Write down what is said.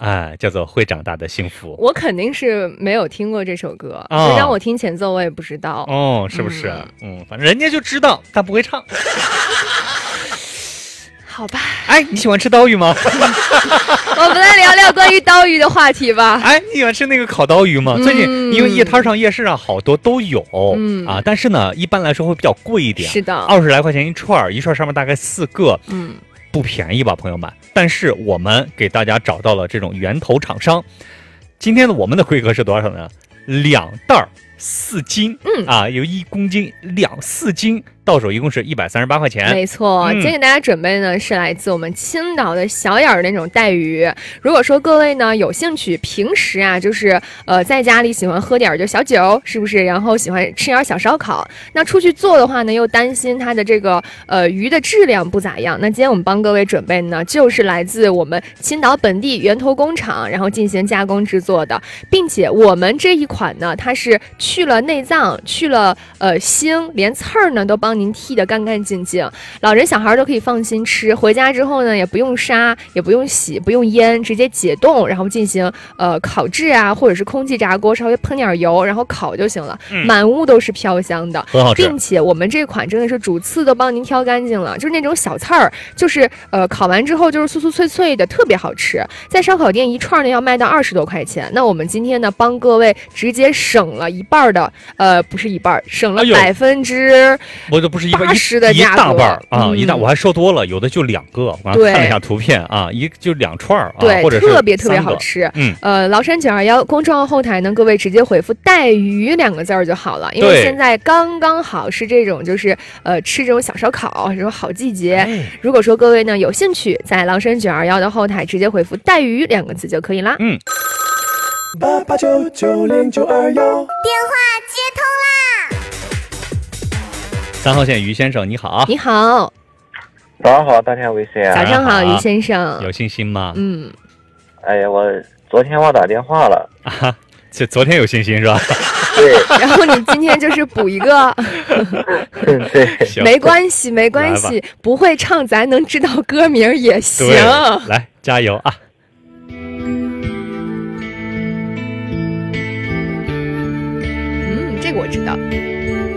哎，叫做会长大的幸福。 我肯定是没有听过这首歌，就让我听前奏我也不知道。 哦，是不是？反正人家就知道，但不会唱。 好吧。 哎，你喜欢吃刀鱼吗？ 我们来聊聊关于刀鱼的话题吧。 哎，你喜欢吃那个烤刀鱼吗？最近因为夜摊上、夜市上好多都有，但是呢，一般来说会比较贵一点。 是的 ，20来块钱一串，一串上面大概4个，不便宜吧，朋友们？但是我们给大家找到了这种源头厂商。今天的我们的规格是多少呢？2袋4斤，有1公斤4斤，到手一共是138块钱。 没错，今天给大家准备呢是来自我们青岛的小眼儿那种带鱼。如果说各位呢有兴趣，平时啊就是在家里喜欢喝点就小酒，是不是？然后喜欢吃点小烧烤，那出去做的话呢又担心它的这个鱼的质量不咋样。那今天我们帮各位准备呢就是来自我们青岛本地源头工厂，然后进行加工制作的，并且我们这一款呢它是去了内脏，去了腥，连刺儿呢都帮您剔得干干净净，老人小孩都可以放心吃。回家之后呢，也不用杀，也不用洗，不用腌，直接解冻，然后进行烤制啊，或者是空气炸锅，稍微喷点油，然后烤就行了。满屋都是飘香的， 很好吃。 并且我们这款真的是主刺都帮您挑干净了，就是那种小刺儿，就是烤完之后就是酥酥脆脆的，特别好吃。在烧烤店一串呢要卖到20多块钱，那我们今天呢帮各位直接省了一半的，不是一半，省了80%， 我这不是一半 ，80%的价格， 一大半啊，一大，我还说多了，有的就2个，我看了一下图片啊，就2串啊， 对， 或者是特别好吃。崂山921公众号后台呢，各位直接回复带鱼2个字就好了，因为现在刚刚好是这种就是吃这种小烧烤这种好季节。如果说各位呢有兴趣，在崂山921的后台直接回复带鱼2个字就可以啦。 88990921 电话接通啦 ！3号线于先生你好。 你好。 早上好，大家微信啊。 早上好，于先生。 有信心吗？ 哎呀，我昨天忘打电话了啊，就昨天有信心是吧？ 对。 然后你今天就是补一个。 对。 没关系，没关系，不会唱咱能知道歌名也行。 来，加油啊！ 这个我知道。